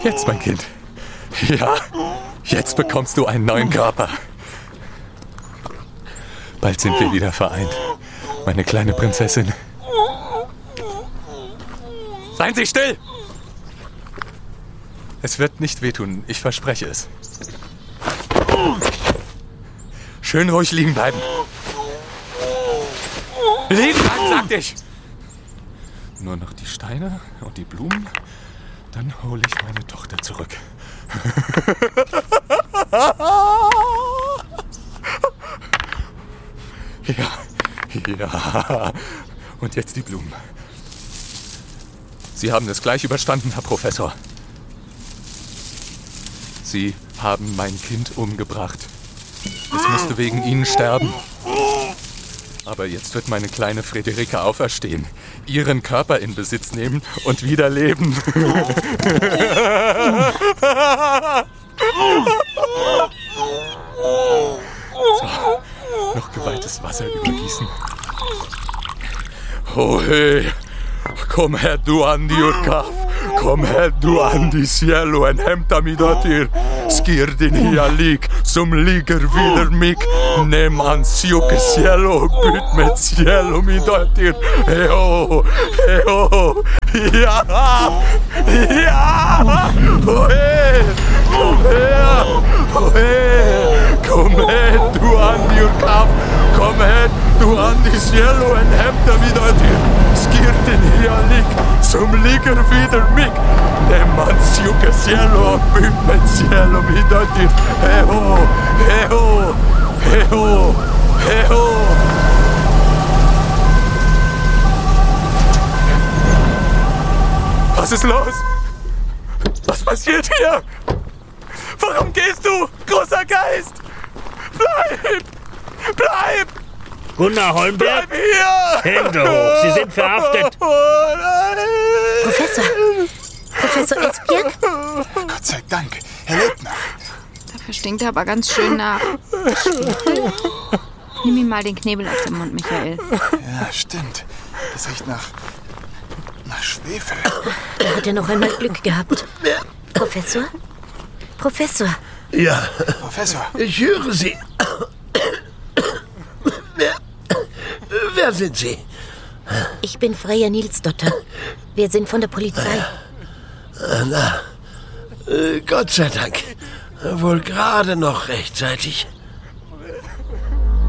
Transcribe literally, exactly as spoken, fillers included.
Jetzt, mein Kind. Ja, jetzt bekommst du einen neuen Körper. Bald sind wir wieder vereint, meine kleine Prinzessin. Seien Sie still! Es wird nicht wehtun, ich verspreche es. Schön ruhig liegen bleiben. Liegen bleiben, sagte ich! Nur noch die Steine und die Blumen, dann hole ich meine Tochter zurück. Ja, ja. Und jetzt die Blumen. Sie haben es gleich überstanden, Herr Professor. Sie haben mein Kind umgebracht. Es musste wegen Ihnen sterben. Aber jetzt wird meine kleine Friederike auferstehen, ihren Körper in Besitz nehmen und wieder leben. So, noch geweihtes Wasser übergießen. Oh hey, komm her du an die Urkaf. Kom her du an die cielo en hämta mi dotter. Skir din hialik som ligger vidare mig. Nem ansjuke cielo byt med cielo mi dotter. Heho, heho, ja, ja. Oh hey, kom her, oh hey. Kom her du an die Urkaf. Kom her du an die cielo en hämta mi dotter. Skir din hialik som ligger vidare mig. Nem ansjuke cielo byt med cielo mi dotter. Heho, heho, heho, heho. Was ist los? Was passiert hier? Warum gehst du, großer Geist? Bleib! Bleib! Gunnar Holmberg? Bleib hier! Hände hoch, Sie sind verhaftet! Oh nein! Professor! Professor Esbjerg? Gott sei Dank, Herr Leutner. Dafür stinkt er aber ganz schön nach. Schwefel? Nimm ihm mal den Knebel aus dem Mund, Michael. Ja, stimmt. Das riecht nach... nach Schwefel. Er hat ja noch einmal Glück gehabt. Professor? Professor? Ja, Professor. ich höre Sie. Wer, wer sind Sie? Ich bin Freya Nilsdotter. Wir sind von der Polizei. Na, äh, Gott sei Dank. Wohl gerade noch rechtzeitig.